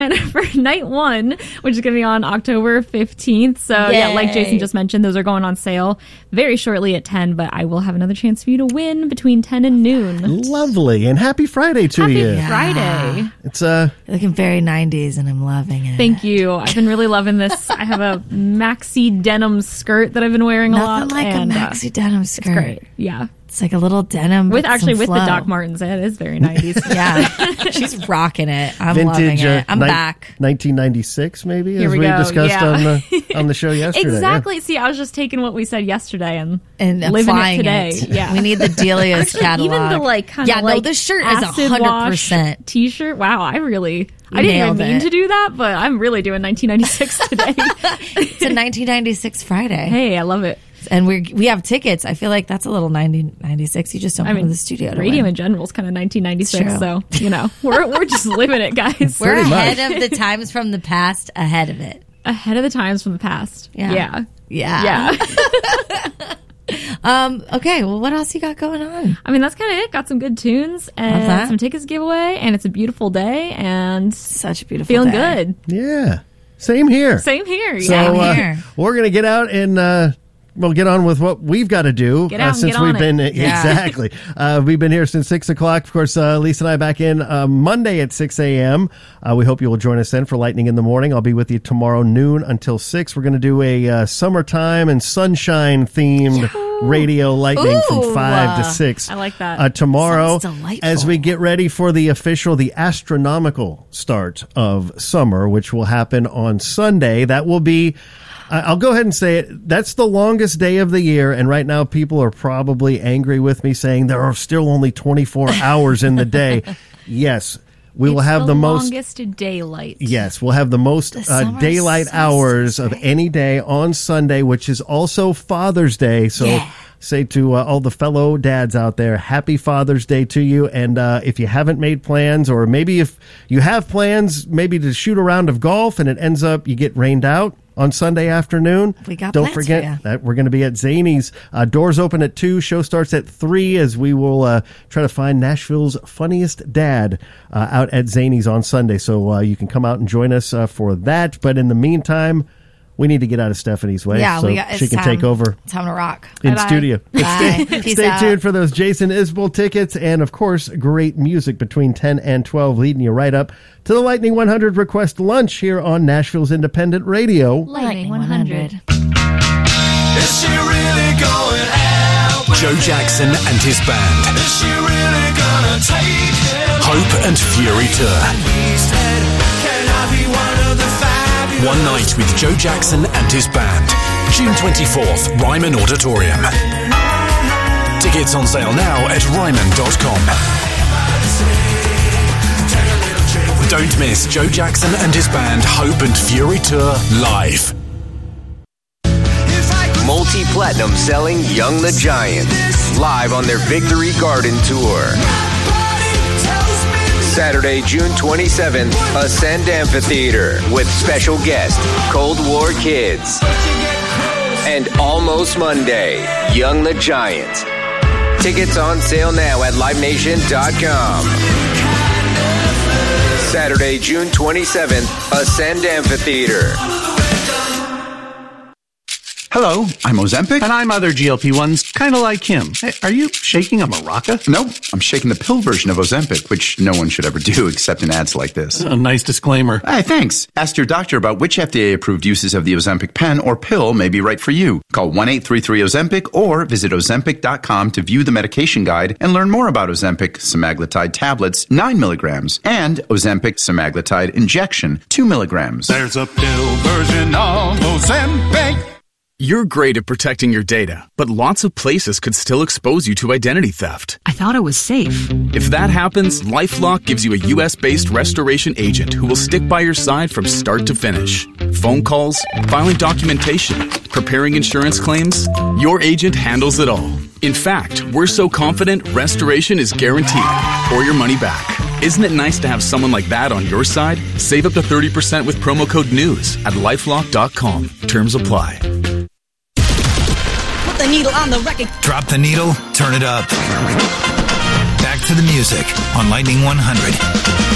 And for night one, which is going to be on October 15th. So, like Jason just mentioned, those are going on sale very shortly at 10. But I will have another chance for you to win between 10 and noon. Lovely. And happy Friday to you. Happy Friday. It's You're looking very 90s, and I'm loving it. Thank you. I've been really loving this. I have a maxi denim skirt that I've been wearing a lot. Nothing like a maxi denim skirt. It's great. Yeah. It's like a little denim with the flow. Doc Martens. It is very 90s. Yeah, she's rocking it. I'm vintage, loving it. I'm back. 1996, maybe, Here as we discussed on the show yesterday. Exactly. Yeah. See, I was just taking what we said yesterday and living it today. It. Yeah, we need the Delia's catalog. Even the kind of this shirt is 100% T-shirt. Wow, I didn't even mean to do that, but I'm really doing 1996 today. It's a 1996 Friday. Hey, I love it. And we have tickets. I feel like that's a little 1996. You just don't come to the studio to radio win. in general is kind of 1996. So, we're just living it, guys. We're ahead of the times from the past, ahead of it. Ahead of the times from the past. Yeah. Okay, well, what else you got going on? I mean, that's kind of it. Got some good tunes and some tickets giveaway, and it's a beautiful day, and such a beautiful feeling day. Good. Yeah. Same here. Same here. So we're going to get out and we'll get on with what we've got to do since we've been exactly. We've been here since 6 o'clock. Of course, Lisa and I back in Monday at 6 a.m. We hope you will join us then for Lightning in the Morning. I'll be with you tomorrow noon until 6. We're going to do a summertime and sunshine themed radio lightning from 5 to 6. I like that. Tomorrow, as we get ready for the astronomical start of summer, which will happen on Sunday. That will be, I'll go ahead and say it, that's the longest day of the year, and right now people are probably angry with me saying there are still only 24 hours in the day. Yes. We will have the longest daylight. Yes, we'll have the most daylight hours of any day on Sunday, which is also Father's Day. So say to all the fellow dads out there, happy Father's Day to you. And if you haven't made plans, or maybe if you have plans, maybe to shoot a round of golf and it ends up you get rained out on Sunday afternoon, don't forget that we're going to be at Zany's. Doors open at 2. Show starts at 3 as we will try to find Nashville's funniest dad out at Zany's on Sunday. So you can come out and join us for that. But in the meantime, we need to get out of Stephanie's way so she can take over. Time to rock. In studio. Stay tuned for those Jason Isbell tickets and, of course, great music between 10 and 12, leading you right up to the Lightning 100 Request Lunch here on Nashville's Independent Radio. Lightning 100. Is she really going out? Joe Jackson and his band. Is she really gonna take it? Hope and Fury Tour. Can I be one of the fabulous? One night with Joe Jackson and his band. June 24th, Ryman Auditorium. Tickets on sale now at ryman.com. Don't miss Joe Jackson and his band Hope and Fury Tour live. Multi-platinum selling Young the Giant live on their Victory Garden Tour. Saturday, June 27th, Ascend Amphitheater with special guest Cold War Kids. And Almost Monday, Young the Giant. Tickets on sale now at livenation.com. Saturday, June 27th, Ascend Amphitheater. Hello, I'm Ozempic. And I'm other GLP-1s, kind of like him. Hey, are you shaking a maraca? No, I'm shaking the pill version of Ozempic, which no one should ever do except in ads like this. A nice disclaimer. Hey, thanks. Ask your doctor about which FDA-approved uses of the Ozempic pen or pill may be right for you. Call 1-833-OZEMPIC or visit Ozempic.com to view the medication guide and learn more about Ozempic semaglutide tablets, 9 milligrams, and Ozempic semaglutide injection, 2 milligrams. There's a pill version of Ozempic. You're great at protecting your data, but lots of places could still expose you to identity theft. I thought it was safe. If that happens, LifeLock gives you a U.S.-based restoration agent who will stick by your side from start to finish. Phone calls, filing documentation, preparing insurance claims, your agent handles it all. In fact, we're so confident restoration is guaranteed or your money back. Isn't it nice to have someone like that on your side? Save up to 30% with promo code NEWS at LifeLock.com. Terms apply. The needle on the record. Drop the needle, turn it up. Back to the music on Lightning 100.